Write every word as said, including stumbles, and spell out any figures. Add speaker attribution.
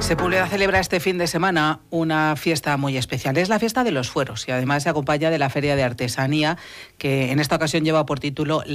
Speaker 1: Sepúlveda celebra este fin de semana una fiesta muy especial. Es la fiesta de los fueros y además se acompaña de la Feria de Artesanía, que en esta ocasión lleva por título